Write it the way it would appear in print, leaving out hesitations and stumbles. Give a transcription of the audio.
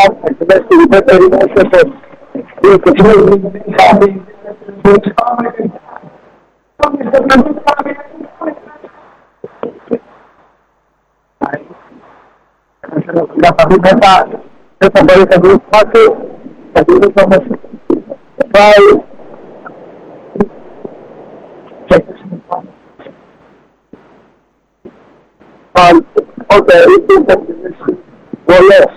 Activate the veterinary support. We continue la familia esta pareja de un espacio, así que somos okay, volver.